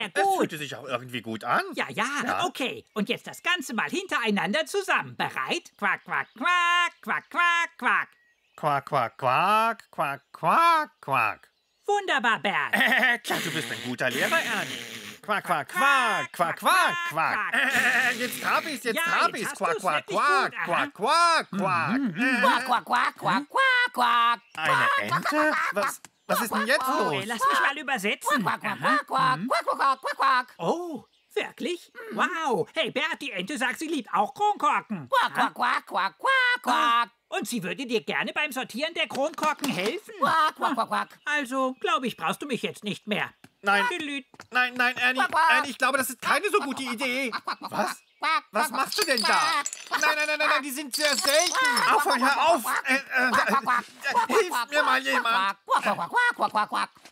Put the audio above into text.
Es Gut. fühlte sich auch irgendwie gut an. Ja, Ja. okay. Und jetzt das Ganze mal hintereinander zusammen. Bereit? Quack, quack, quack, quack, quack, quack. Quack, quack, quack, quack, quack, quack. Wunderbar, Bert. Klar, du bist ein guter Lehrer, Ernie. Quack, quack, quack, quack, quack, quack. Jetzt hab ich's, jetzt Ja, hab jetzt ich's. hast Quack, du's quack, wirklich quack, gut, aha. quack, quack, quack. Quack, quack, quack, quack, quack, quack. Eine Ente? Was ist denn jetzt Oh, los? lass mich mal übersetzen. Quack, quack, Aha. quack, quack, quack, quack, quack, quack. Oh, wirklich? Wow. Hey, Bert, die Ente sagt, sie liebt auch Kronkorken. Quack, quack, quack, quack, quack, quack. Und sie würde dir gerne beim Sortieren der Kronkorken helfen. Quack, quack, quack, quack. Also, glaube ich, brauchst du mich jetzt nicht mehr. Nein, Tüdelüt. nein, Ernie, Quack, quack. Ernie, ich glaube, das ist keine so gute Idee. Was? Quack, Was quack, machst du denn da? Nein, die sind sehr selten. Aufhören, hör auf. Hilf mir mal jemand. quack, quack, quack, quack, quack, quack.